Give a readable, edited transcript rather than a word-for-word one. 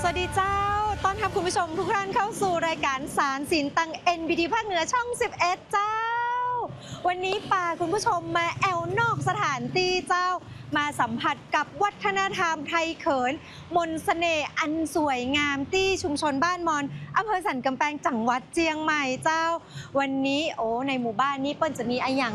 วัสดีเจ้าต้อนรับคุณผู้ชมทุกท่านเข้าสู่รายการสารศิลป์ตัง NBT ภาคเหนือช่อง 11 เจ้าวันนี้พาคุณผู้ชมมาแอวนอกสถานที่เจ้ามาสัมผัสกับวัฒนธรรมไทยเขินมนต์เสน่ห์อันสวยงามที่ชุมชนบ้านมอนอำเภอสันกำแพงจังหวัดเชียงใหม่เจ้าวันนี้ในหมู่บ้านนี้เปิ้ลจะมีอะไรอย่าง